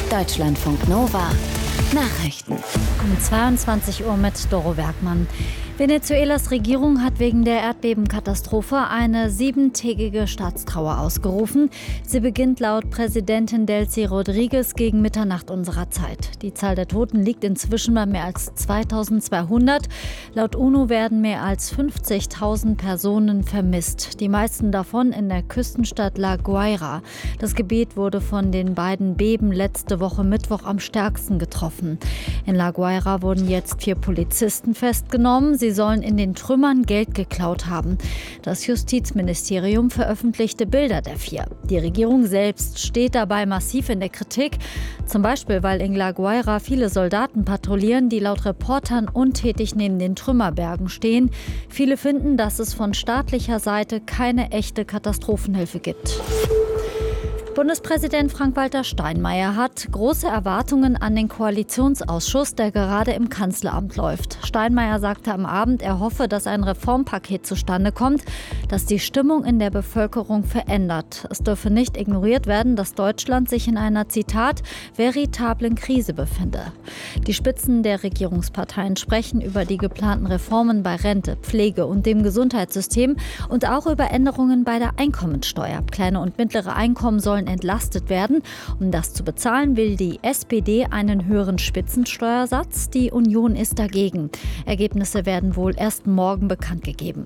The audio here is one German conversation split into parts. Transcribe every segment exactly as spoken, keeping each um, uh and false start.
Deutschlandfunk Nova Nachrichten. Um zweiundzwanzig Uhr mit Doro Werkmann. Venezuelas Regierung hat wegen der Erdbebenkatastrophe eine siebentägige Staatstrauer ausgerufen. Sie beginnt laut Präsidentin Delcy Rodriguez gegen Mitternacht unserer Zeit. Die Zahl der Toten liegt inzwischen bei mehr als zweitausendzweihundert. Laut UNO werden mehr als fünfzigtausend Personen vermisst. Die meisten davon in der Küstenstadt La Guaira. Das Gebiet wurde von den beiden Beben letzte Woche Mittwoch am stärksten getroffen. In La Guaira wurden jetzt vier Polizisten festgenommen. Sie sollen in den Trümmern Geld geklaut haben. Das Justizministerium veröffentlichte Bilder der vier. Die Regierung selbst steht dabei massiv in der Kritik. Zum Beispiel, weil in La Guaira viele Soldaten patrouillieren, die laut Reportern untätig neben den Trümmerbergen stehen. Viele finden, dass es von staatlicher Seite keine echte Katastrophenhilfe gibt. Bundespräsident Frank-Walter Steinmeier hat große Erwartungen an den Koalitionsausschuss, der gerade im Kanzleramt läuft. Steinmeier sagte am Abend, er hoffe, dass ein Reformpaket zustande kommt, das die Stimmung in der Bevölkerung verändert. Es dürfe nicht ignoriert werden, dass Deutschland sich in einer, Zitat, veritablen Krise befinde. Die Spitzen der Regierungsparteien sprechen über die geplanten Reformen bei Rente, Pflege und dem Gesundheitssystem und auch über Änderungen bei der Einkommensteuer. Kleine und mittlere Einkommen sollen entlastet werden. Um das zu bezahlen, will die S P D einen höheren Spitzensteuersatz. Die Union ist dagegen. Ergebnisse werden wohl erst morgen bekannt gegeben.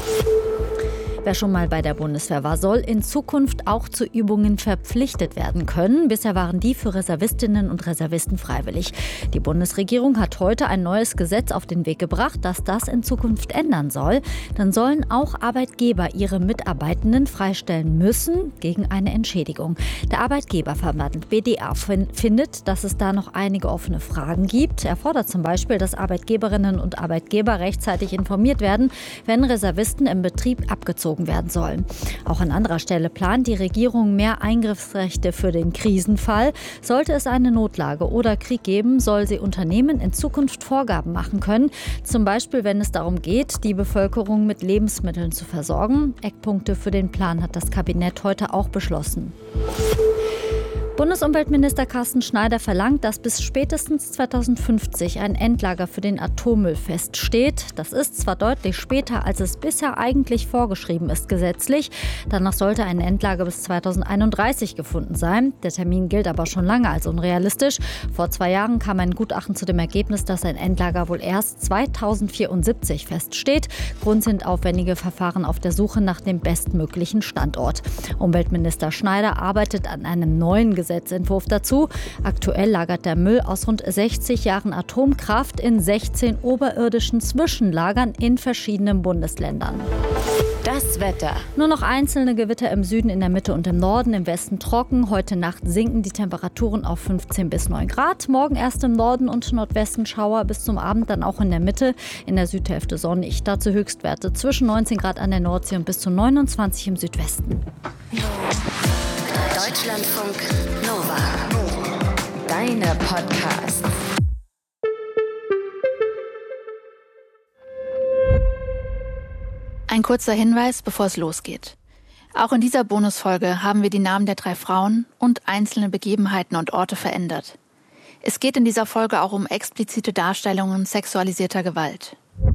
Wer schon mal bei der Bundeswehr war, soll in Zukunft auch zu Übungen verpflichtet werden können. Bisher waren die für Reservistinnen und Reservisten freiwillig. Die Bundesregierung hat heute ein neues Gesetz auf den Weg gebracht, das das in Zukunft ändern soll. Dann sollen auch Arbeitgeber ihre Mitarbeitenden freistellen müssen gegen eine Entschädigung. Der Arbeitgeberverband B D A findet, dass es da noch einige offene Fragen gibt. Er fordert zum Beispiel, dass Arbeitgeberinnen und Arbeitgeber rechtzeitig informiert werden, wenn Reservisten im Betrieb abgezogen werden sollen. Auch an anderer Stelle plant die Regierung mehr Eingriffsrechte für den Krisenfall. Sollte es eine Notlage oder Krieg geben, soll sie Unternehmen in Zukunft Vorgaben machen können. Zum Beispiel, wenn es darum geht, die Bevölkerung mit Lebensmitteln zu versorgen. Eckpunkte für den Plan hat das Kabinett heute auch beschlossen. Bundesumweltminister Carsten Schneider verlangt, dass bis spätestens zweitausendfünfzig ein Endlager für den Atommüll feststeht. Das ist zwar deutlich später, als es bisher eigentlich vorgeschrieben ist gesetzlich. Danach sollte ein Endlager bis zweitausendeinunddreißig gefunden sein. Der Termin gilt aber schon lange als unrealistisch. Vor zwei Jahren kam ein Gutachten zu dem Ergebnis, dass ein Endlager wohl erst zweitausendvierundsiebzig feststeht. Grund sind aufwendige Verfahren auf der Suche nach dem bestmöglichen Standort. Umweltminister Schneider arbeitet an einem neuen Gesetz. Gesetzentwurf dazu. Aktuell lagert der Müll aus rund sechzig Jahren Atomkraft in sechzehn oberirdischen Zwischenlagern in verschiedenen Bundesländern. Das Wetter. Nur noch einzelne Gewitter im Süden, in der Mitte und im Norden, im Westen trocken. Heute Nacht sinken die Temperaturen auf fünfzehn bis neun Grad. Morgen erst im Norden und Nordwesten Schauer, bis zum Abend dann auch in der Mitte. In der Südhälfte sonnig. Dazu Höchstwerte zwischen neunzehn Grad an der Nordsee und bis zu neunundzwanzig im Südwesten. Deutschlandfunk Nova. Deine Podcasts. Ein kurzer Hinweis, bevor es losgeht. Auch in dieser Bonusfolge haben wir die Namen der drei Frauen und einzelne Begebenheiten und Orte verändert. Es geht in dieser Folge auch um explizite Darstellungen sexualisierter Gewalt.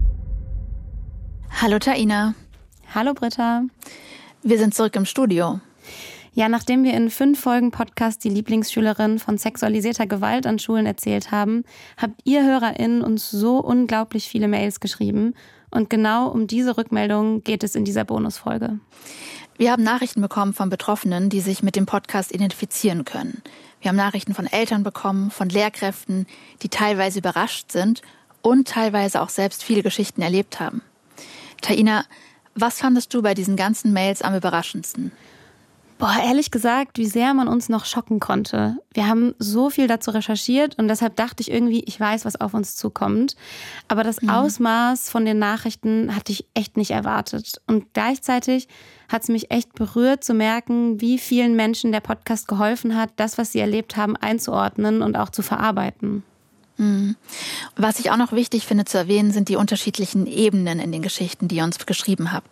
Hallo Taina. Hallo Britta. Wir sind zurück im Studio. Ja, nachdem wir in fünf Folgen Podcast die Lieblingsschülerin von sexualisierter Gewalt an Schulen erzählt haben, habt ihr HörerInnen uns so unglaublich viele Mails geschrieben. Und genau um diese Rückmeldungen geht es in dieser Bonusfolge. Wir haben Nachrichten bekommen von Betroffenen, die sich mit dem Podcast identifizieren können. Wir haben Nachrichten von Eltern bekommen, von Lehrkräften, die teilweise überrascht sind und teilweise auch selbst viele Geschichten erlebt haben. Taina, was fandest du bei diesen ganzen Mails am überraschendsten? Boah, ehrlich gesagt, wie sehr man uns noch schocken konnte. Wir haben so viel dazu recherchiert und deshalb dachte ich irgendwie, ich weiß, was auf uns zukommt. Aber das mhm. Ausmaß von den Nachrichten hatte ich echt nicht erwartet. Und gleichzeitig hat es mich echt berührt zu merken, wie vielen Menschen der Podcast geholfen hat, das, was sie erlebt haben, einzuordnen und auch zu verarbeiten. Mhm. Was ich auch noch wichtig finde zu erwähnen, sind die unterschiedlichen Ebenen in den Geschichten, die ihr uns geschrieben habt.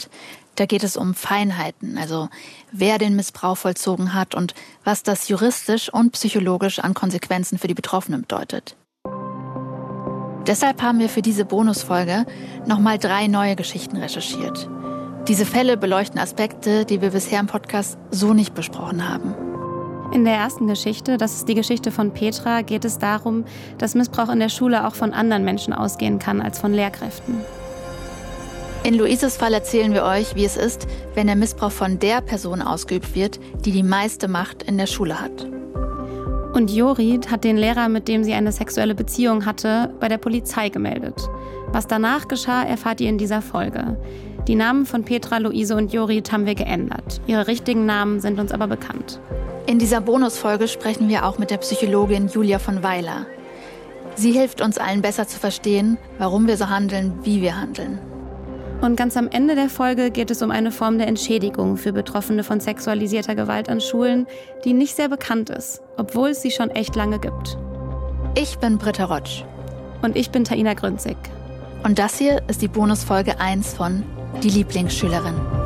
Da geht es um Feinheiten, also wer den Missbrauch vollzogen hat und was das juristisch und psychologisch an Konsequenzen für die Betroffenen bedeutet. Deshalb haben wir für diese Bonusfolge nochmal drei neue Geschichten recherchiert. Diese Fälle beleuchten Aspekte, die wir bisher im Podcast so nicht besprochen haben. In der ersten Geschichte, das ist die Geschichte von Petra, geht es darum, dass Missbrauch in der Schule auch von anderen Menschen ausgehen kann als von Lehrkräften. In Luises Fall erzählen wir euch, wie es ist, wenn der Missbrauch von der Person ausgeübt wird, die die meiste Macht in der Schule hat. Und Jorit hat den Lehrer, mit dem sie eine sexuelle Beziehung hatte, bei der Polizei gemeldet. Was danach geschah, erfahrt ihr in dieser Folge. Die Namen von Petra, Luise und Jorit haben wir geändert. Ihre richtigen Namen sind uns aber bekannt. In dieser Bonusfolge sprechen wir auch mit der Psychologin Julia von Weiler. Sie hilft uns allen besser zu verstehen, warum wir so handeln, wie wir handeln. Und ganz am Ende der Folge geht es um eine Form der Entschädigung für Betroffene von sexualisierter Gewalt an Schulen, die nicht sehr bekannt ist, obwohl es sie schon echt lange gibt. Ich bin Britta Rotsch. Und ich bin Taina Grünzig. Und das hier ist die Bonusfolge eins von Die Lieblingsschülerin.